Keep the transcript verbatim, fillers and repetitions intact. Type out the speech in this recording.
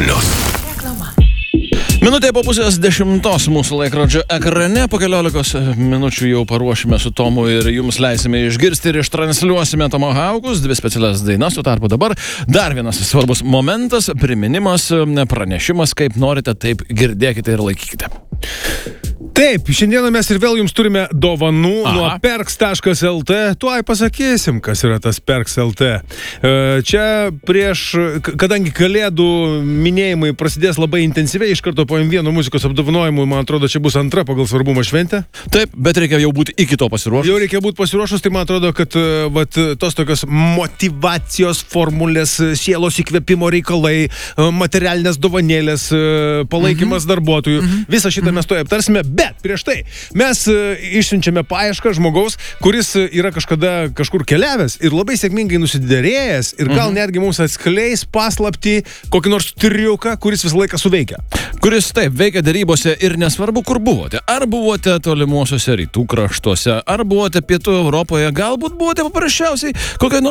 plius. Minutė po pusės dešimtos mūsų laikrodžio ekrane, po keliolikos minučių jau paruošime su Tomu ir jums leisime išgirsti ir ištransliuosime Tomahawkus, dvi specialias dainas, o tarpu dabar dar vienas svarbus momentas, priminimas, pranešimas, kaip norite, taip girdėkite ir laikykite. Taip, šiandieną mes ir vėl jums turime dovanų Aha. nuo perks taškas lt. Tuoj pasakysim, kas yra tas perks taškas lt. Čia prieš, kadangi kalėdų minėjimai prasidės labai intensyviai, iš karto po M vienas muzikos apdovanojimų, man atrodo, čia bus antra pagal svarbumą šventė. Taip, bet reikia jau būti iki to pasiruošus. Jau reikia būti pasiruošus, tai man atrodo, kad vat, tos tokios motivacijos formulės, sielos įkvėpimo reikalai, materialinės dovanėlės, palaikymas mhm. darbuotojų, mhm. visą šitą mhm. mes to aptarsime. Bet prieš tai mes išsiunčiame paiešką žmogaus, kuris yra kažkada kažkur keliavęs ir labai sėkmingai nusiderėjęs ir gal mhm. netgi mums atskleis paslaptį kokį nors triuką, kuris visą laiką suveikia. Kuris taip veikia darybose ir nesvarbu, kur buvote. Ar buvote tolimuosiuose rytų kraštuose, ar buvote pietų Europoje, galbūt buvote paprasčiausiai kokiai nors